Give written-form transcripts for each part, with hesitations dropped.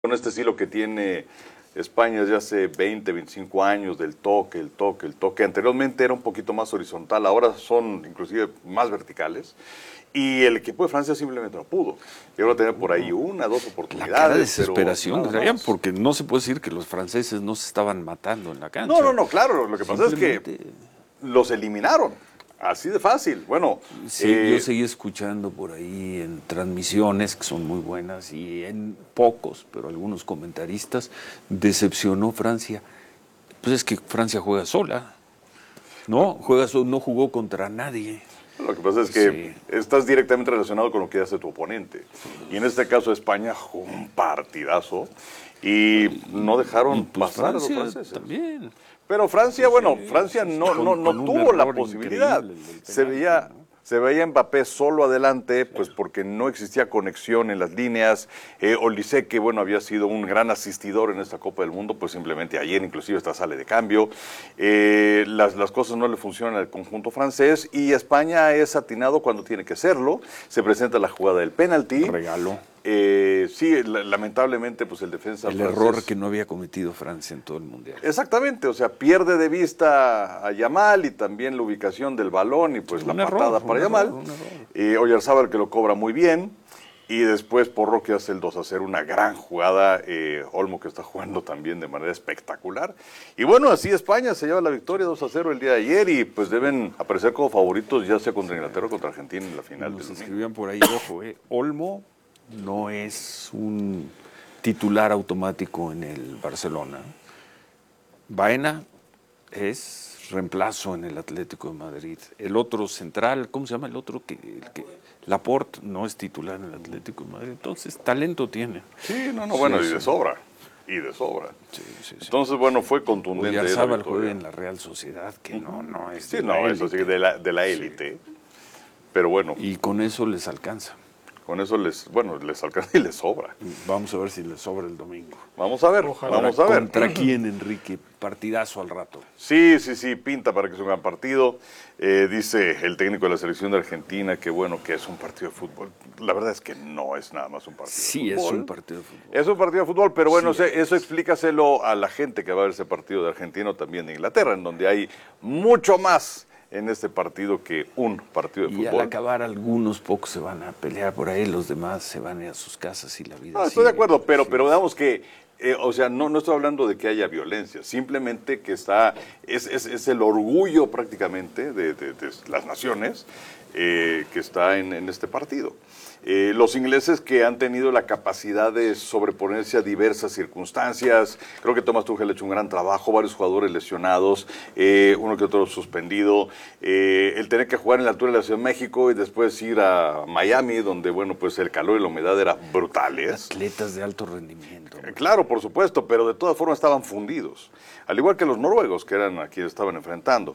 Con este estilo que tiene España desde hace 20, 25 años, del toque, el toque, el toque. Anteriormente era un poquito más horizontal, ahora son inclusive más verticales. Y el equipo de Francia simplemente no pudo. Llegó a tener por ahí una, dos oportunidades. La cara de desesperación, pero porque no se puede decir que los franceses no se estaban matando en la cancha. No, claro. Lo que pasa es que los eliminaron. Así de fácil. Bueno, sí, yo seguí escuchando por ahí en transmisiones que son muy buenas y en pocos, pero algunos comentaristas, decepcionó Francia. Pues es que Francia juega sola, ¿no? No jugó contra nadie. Lo que pasa es que estás directamente relacionado con lo que hace tu oponente. Y en este caso España jugó un partidazo y no dejaron pasar a los franceses. También. Pero Francia, Francia no tuvo la posibilidad. Se veía Mbappé solo adelante, pues porque no existía conexión en las líneas. Olise, que había sido un gran asistidor en esta Copa del Mundo, pues simplemente ayer inclusive hasta sale de cambio. Las cosas no le funcionan al conjunto francés y España es atinado cuando tiene que serlo. Se presenta la jugada del penalti. Regalo. Sí, lamentablemente pues el defensa francés, error que no había cometido Francia en todo el Mundial. Exactamente, o sea, pierde de vista a Yamal y también la ubicación del balón y pues la patada para Yamal. Oyarzábal que lo cobra muy bien y después Porro que hace el 2-0, una gran jugada. Olmo que está jugando también de manera espectacular. Y bueno, así España se lleva la victoria 2-0 el día de ayer y pues deben aparecer como favoritos ya sea contra Inglaterra o contra Argentina en la final. Nos escribían por ahí, ojo, Olmo no es un titular automático en el Barcelona. Baena es reemplazo en el Atlético de Madrid. El otro central, ¿cómo se llama el otro? Laporte no es titular en el Atlético de Madrid. Entonces, talento tiene. Sí, y de sobra. Y de sobra. Sí. Entonces, fue contundente. Oyarzábal juega en la Real Sociedad, que no es de la élite. Eso sí, de la élite. Sí. Pero bueno. Y con eso les alcanza. Con eso les alcanza y les sobra. Vamos a ver si les sobra el domingo. Vamos a ver, vamos a ver. ¿Contra quién, Enrique? Partidazo al rato. Sí, pinta para que sea un gran partido. Dice el técnico de la selección de Argentina que que es un partido de fútbol. La verdad es que no es nada más un partido de fútbol. Sí, es un partido de fútbol. Es un partido de fútbol, pero eso explícaselo a la gente que va a ver ese partido de Argentina o también de Inglaterra, en donde hay mucho más en este partido que un partido de fútbol. Y al acabar algunos pocos se van a pelear por ahí, los demás se van a ir a sus casas y la vida sigue. Estoy de acuerdo, pero digamos que, no estoy hablando de que haya violencia, simplemente que es el orgullo prácticamente de las naciones que está en este partido. Los ingleses que han tenido la capacidad de sobreponerse a diversas circunstancias, creo que Thomas Tuchel ha hecho un gran trabajo, varios jugadores lesionados, uno que otro suspendido, el tener que jugar en la altura de la Ciudad de México y después ir a Miami, donde el calor y la humedad eran brutales. Atletas de alto rendimiento. Claro, por supuesto, pero de todas formas estaban fundidos, al igual que los noruegos, que eran a quienes estaban enfrentando.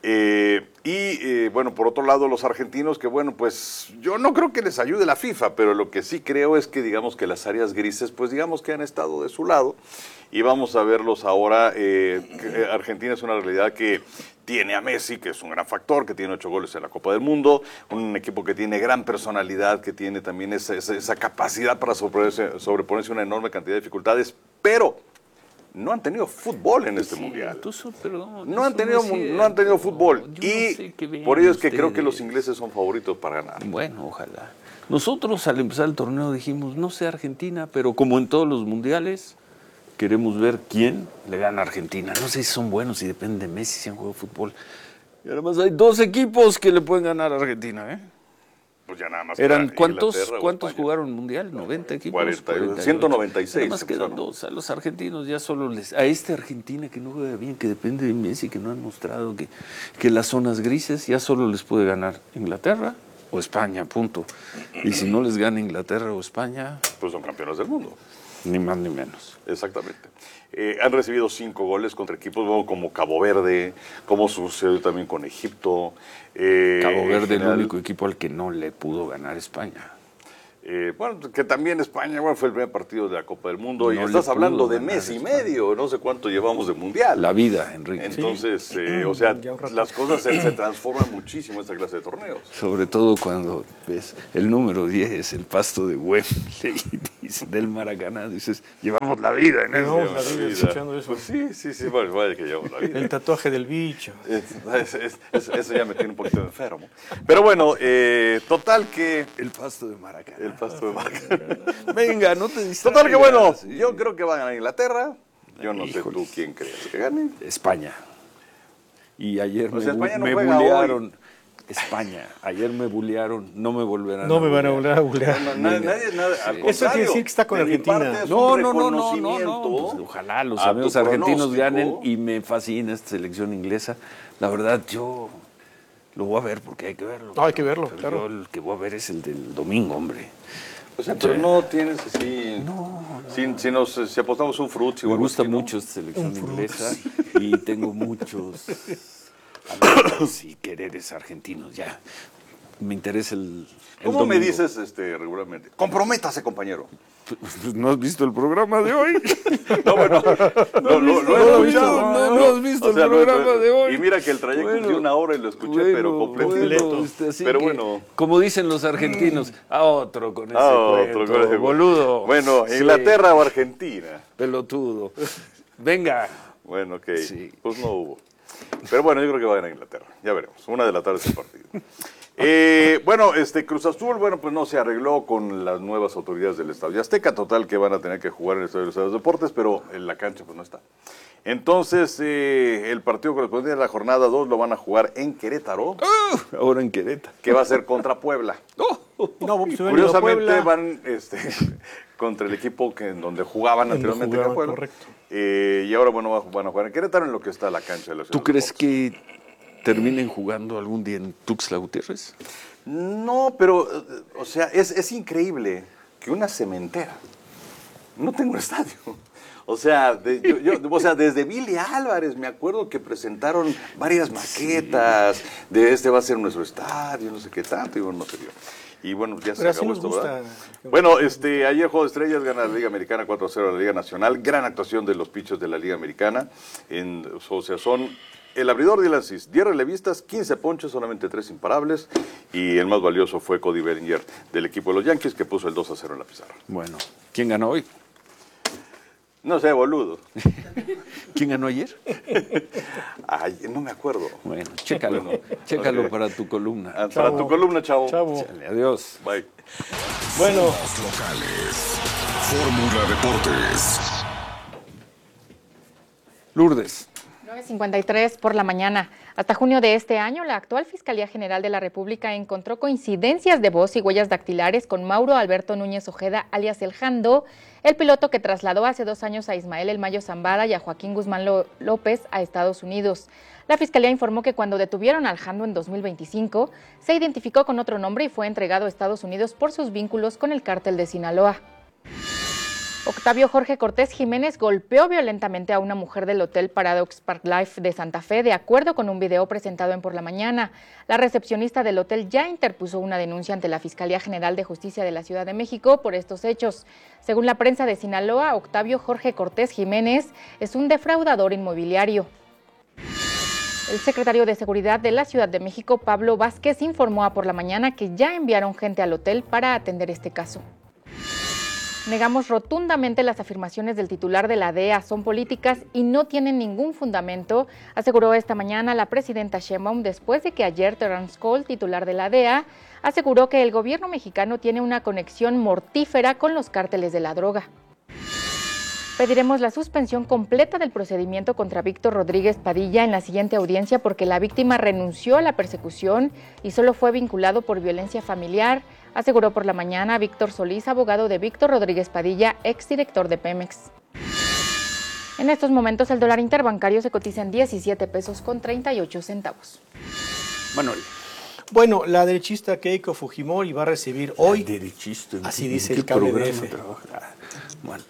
Por otro lado, los argentinos, que yo no creo que les ayude la FIFA, pero lo que sí creo es que digamos que las áreas grises, que han estado de su lado, y vamos a verlos ahora. Argentina es una realidad que tiene a Messi, que es un gran factor, que tiene 8 goles en la Copa del Mundo, un equipo que tiene gran personalidad, que tiene también esa capacidad para sobreponerse a una enorme cantidad de dificultades, pero no han tenido fútbol en este mundial. No han tenido fútbol. Y por ello es que creo que los ingleses son favoritos para ganar. Bueno, ojalá. Nosotros al empezar el torneo dijimos, no sé Argentina, pero como en todos los mundiales, queremos ver quién le gana a Argentina. No sé si son buenos, si depende de Messi, si han jugado fútbol. Y además hay 2 equipos que le pueden ganar a Argentina, Pues ya nada más. ¿Cuántos jugaron mundial? 90 equipos. 196. Nada más quedan 2. A los argentinos ya solo a Argentina que no juega bien, que depende de Messi, que no han mostrado que las zonas grises ya solo les puede ganar Inglaterra o España, punto. Y si no les gana Inglaterra o España, pues son campeones del mundo. Ni más ni menos. Exactamente. Han recibido 5 goles contra equipos como Cabo Verde, como sucedió también con Egipto. Cabo Verde, el único equipo al que no le pudo ganar España. Que también España fue el primer partido de la Copa del Mundo. Y estás hablando de mes y medio, no sé cuánto llevamos de mundial. La vida, Enrique. Entonces, las cosas se transforman muchísimo en esta clase de torneos. Sobre todo cuando ves el número 10, el Pasto de Wembley. del Maracaná, dices, llevamos la vida en eso. Llevamos la vida escuchando eso. Pues sí, bueno, vaya que llevamos la vida. El tatuaje del bicho. Eso ya me tiene un poquito enfermo. Pero bueno, total que... El pasto de Maracaná. El pasto de Maracaná. Venga, no te distraigas. Total que bueno, Sí. yo creo que va a ganar Inglaterra. Yo no sé Híjole. tú quién crees que gane. España. Y ayer O sea, España no me juega bulearon. España. Ayer me bulearon. No me volverán No me van a volver a No, bulear. nadie, al Eso contrario, quiere decir que está con de mi Argentina. parte es No, un no. reconocimiento Pues, ojalá los a amigos tu argentinos pronóstico. ganen y me fascina esta selección inglesa. La verdad, yo lo voy a ver porque hay que verlo. No, hay que verlo, Pero claro. yo el que voy a ver es el del domingo, hombre. O sea, pero no tienes así... Si apostamos un frutti o Me algo gusta así, ¿no? mucho esta selección inglesa y tengo muchos amigos y quereres argentinos. Ya, me interesa el ¿Cómo me domingo. dices regularmente? Comprométase, compañero. Pues, ¿no has visto el programa de hoy? No, bueno, no has visto el programa de hoy. Y mira que el trayecto es de una hora y lo escuché, pero completito. Así Pero que, bueno. como dicen los argentinos, a otro con ese Otro cuento, con ese- boludo. Bueno, Sí, Inglaterra o Argentina. pelotudo. Venga. Bueno, ok. Sí. Pues no hubo. Pero bueno, yo creo que va a ganar Inglaterra. Ya veremos. 1 de la tarde es el partido. Bueno, Cruz Azul, pues no se arregló con las nuevas autoridades del Estadio Azteca. Total que van a tener que jugar en el Estadio de los Estados Deportes, pero en la cancha pues no está. Entonces, el partido correspondiente a la jornada 2 lo van a jugar en Querétaro, Ahora en Querétaro. que va a ser contra Puebla. No, pues, se ven a Curiosamente Puebla. van contra el equipo en donde jugaban Donde anteriormente jugaban, en Puebla. correcto. Y ahora bueno, van a jugar en Querétaro, en lo que está la cancha de la Ciudad ¿Tú de crees Deportes. que terminen jugando algún día en Tuxtla Gutiérrez? No, pero, o sea, es increíble que una cementera no tenga un estadio. O sea, o sea, desde Billy Álvarez me acuerdo que presentaron varias maquetas de va a ser nuestro estadio, no sé qué tanto, y bueno, no se dio. Y bueno, ya se Pero así acabó nos esto, gusta. ¿verdad? Bueno, ayer Juego de Estrellas gana la Liga Americana 4-0 a la Liga Nacional. Gran actuación de los pitchers de la Liga Americana. O sea, son el abridor Dylan Cease, 10 relevistas, 15 ponches, solamente 3 imparables. Y el más valioso fue Cody Bellinger del equipo de los Yankees, que puso el 2-0 en la pizarra. Bueno, ¿quién ganó hoy? No sé, boludo. ¿Quién ganó ayer? Ay, no me acuerdo. Bueno, chécalo, chécalo para tu columna. Para tu columna, chavo. Chavo. Chale, adiós. Bye. Bueno, Los locales. Fórmula Deportes. Lourdes. 9:53 por la mañana. Hasta junio de este año, la actual Fiscalía General de la República encontró coincidencias de voz y huellas dactilares con Mauro Alberto Núñez Ojeda, alias El Jando, el piloto que trasladó hace 2 años a Ismael El Mayo Zambada y a Joaquín Guzmán López a Estados Unidos. La Fiscalía informó que cuando detuvieron al Jando en 2025, se identificó con otro nombre y fue entregado a Estados Unidos por sus vínculos con el cártel de Sinaloa. Octavio Jorge Cortés Jiménez golpeó violentamente a una mujer del hotel Paradox Park Life de Santa Fe, de acuerdo con un video presentado en Por la Mañana. La recepcionista del hotel ya interpuso una denuncia ante la Fiscalía General de Justicia de la Ciudad de México por estos hechos. Según la prensa de Sinaloa, Octavio Jorge Cortés Jiménez es un defraudador inmobiliario. El secretario de Seguridad de la Ciudad de México, Pablo Vázquez, informó a Por la Mañana que ya enviaron gente al hotel para atender este caso. Negamos rotundamente las afirmaciones del titular de la DEA, son políticas y no tienen ningún fundamento, aseguró esta mañana la presidenta Sheinbaum después de que ayer Terrence Cole, titular de la DEA, aseguró que el gobierno mexicano tiene una conexión mortífera con los cárteles de la droga. Pediremos la suspensión completa del procedimiento contra Víctor Rodríguez Padilla en la siguiente audiencia porque la víctima renunció a la persecución y solo fue vinculado por violencia familiar, aseguró Por la Mañana Víctor Solís, abogado de Víctor Rodríguez Padilla, exdirector de Pemex. En estos momentos el dólar interbancario se cotiza en 17 pesos con 38 centavos. Manuel. bueno, la derechista Keiko Fujimori va a recibir hoy, Derechista. Así dice ¿en el qué cable programa DF. trabaja? Muerta.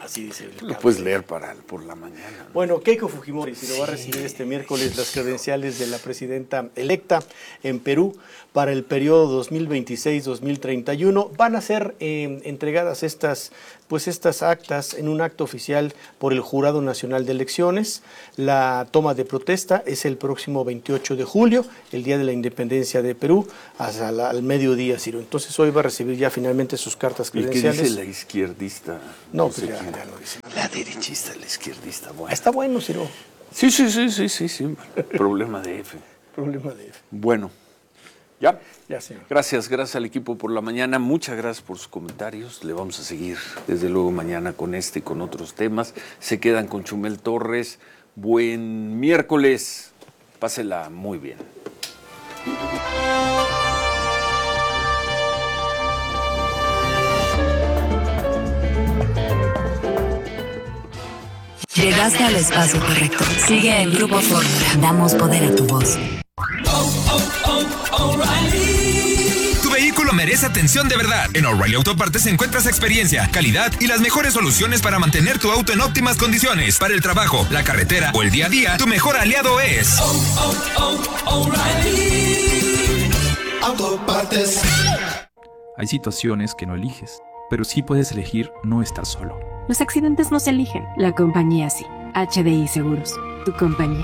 Así dice el Lo cable. puedes leer por la mañana, ¿no? Bueno, Keiko Fujimori se lo va a recibir este miércoles las credenciales de la presidenta electa en Perú para el periodo 2026-2031. Van a ser entregadas estas actas en un acto oficial por el Jurado Nacional de Elecciones. La toma de protesta es el próximo 28 de julio, el día de la independencia de Perú, hasta al mediodía, Ciro. Entonces hoy va a recibir ya finalmente sus cartas ¿Y qué credenciales. dice la izquierdista? No, sé pues quién. ya lo dice. La derechista, la izquierdista. Bueno. Está bueno, Ciro. Sí. Problema de F. Problema de... Bueno, ¿ya? Ya, señor. Gracias al equipo por la mañana. Muchas gracias por sus comentarios. Le vamos a seguir, desde luego, mañana con este y con otros temas. Se quedan con Chumel Torres. Buen miércoles. Pásela muy bien. Llegaste al espacio correcto. Sigue en Grupo Fórmula. Damos poder a tu voz. Tu vehículo merece atención de verdad. En O'Reilly Auto Partes encuentras experiencia, calidad y las mejores soluciones para mantener tu auto en óptimas condiciones. Para el trabajo, la carretera o el día a día, tu mejor aliado es O'Reilly Auto Partes. Hay situaciones que no eliges, pero sí puedes elegir no estar solo. Los accidentes no se eligen, la compañía sí. HDI Seguros, tu compañía.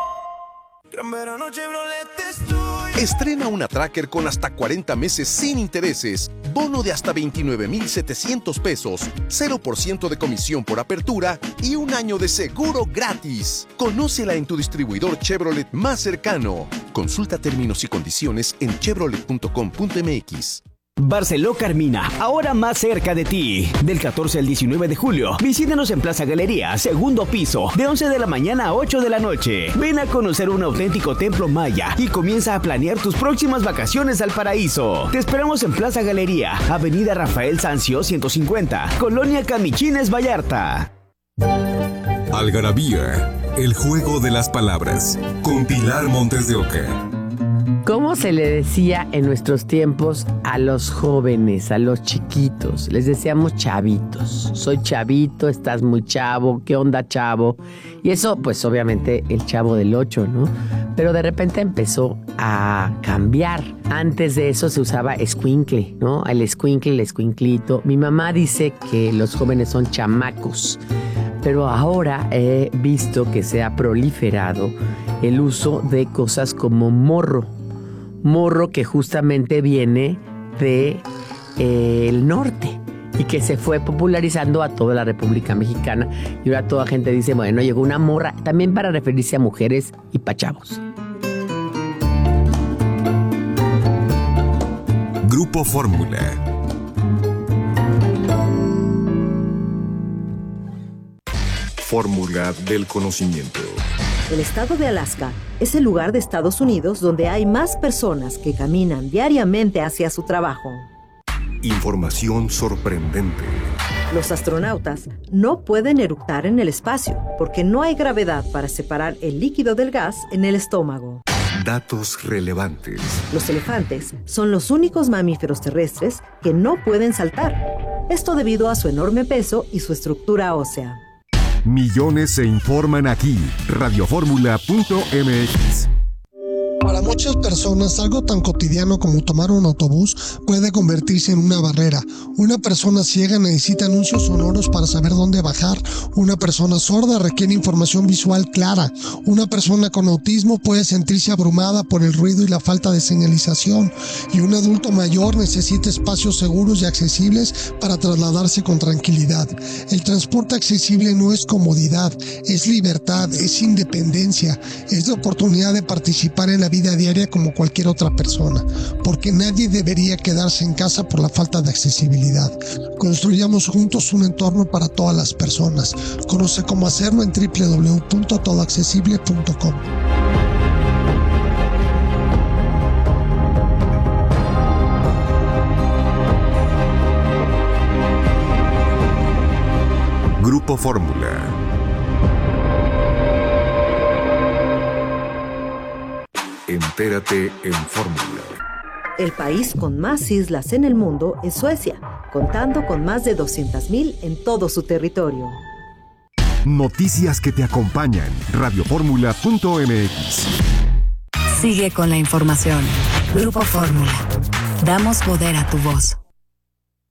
Estrena una Tracker con hasta 40 meses sin intereses, bono de hasta 29,700 pesos, 0% de comisión por apertura y un año de seguro gratis. Conócela en tu distribuidor Chevrolet más cercano. Consulta términos y condiciones en chevrolet.com.mx. Barceló Carmina, ahora más cerca de ti. Del 14 al 19 de julio, visítanos en Plaza Galería, segundo piso, de 11 de la mañana a 8 de la noche. Ven a conocer un auténtico templo maya y comienza a planear tus próximas vacaciones al paraíso. Te esperamos en Plaza Galería, Avenida Rafael Sanzio 150, Colonia Camichines, Vallarta. Algarabía, el juego de las palabras, con Pilar Montes de Oca. ¿Cómo se le decía en nuestros tiempos a los jóvenes, a los chiquitos? Les decíamos chavitos. Soy chavito, estás muy chavo, ¿qué onda, chavo? Y eso, pues obviamente el Chavo del 8, ¿no? Pero de repente empezó a cambiar. Antes de eso se usaba escuincle, ¿no? El escuincle, el escuinclito. Mi mamá dice que los jóvenes son chamacos. Pero ahora he visto que se ha proliferado el uso de cosas como morro. Morro que justamente viene de el norte y que se fue popularizando a toda la República Mexicana y ahora toda gente dice, bueno, llegó una morra, también para referirse a mujeres y pa' chavos. Grupo Fórmula. Fórmula del conocimiento. El estado de Alaska es el lugar de Estados Unidos donde hay más personas que caminan diariamente hacia su trabajo. Información sorprendente. Los astronautas no pueden eructar en el espacio porque no hay gravedad para separar el líquido del gas en el estómago. Datos relevantes. Los elefantes son los únicos mamíferos terrestres que no pueden saltar. Esto debido a su enorme peso y su estructura ósea. Millones se informan aquí. Radioformula.mx. Para muchas personas, algo tan cotidiano como tomar un autobús puede convertirse en una barrera. Una persona ciega necesita anuncios sonoros para saber dónde bajar. Una persona sorda requiere información visual clara. Una persona con autismo puede sentirse abrumada por el ruido y la falta de señalización. Y un adulto mayor necesita espacios seguros y accesibles para trasladarse con tranquilidad. El transporte accesible no es comodidad, es libertad, es independencia, es la oportunidad de participar en la vida diaria como cualquier otra persona, porque nadie debería quedarse en casa por la falta de accesibilidad. Construyamos juntos un entorno para todas las personas. Conoce cómo hacerlo en www.todoaccesible.com. Grupo Fórmula. Entérate en Fórmula. El país con más islas en el mundo es Suecia. contando con más de 200,000 en todo su territorio. Noticias que te acompañan. Radioformula.mx. Sigue con la información. Grupo Fórmula. Damos poder a tu voz.